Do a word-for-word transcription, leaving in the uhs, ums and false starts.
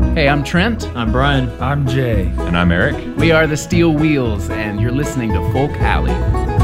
Hey, I'm Trent. I'm Brian. I'm Jay. And I'm Eric. We are the Steel Wheels, and you're listening to Folk Alley.